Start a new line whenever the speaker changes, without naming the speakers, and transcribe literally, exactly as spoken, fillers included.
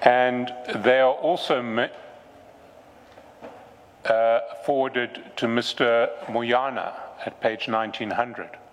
And they are also uh, forwarded to Mister Moyana at page nineteen hundred.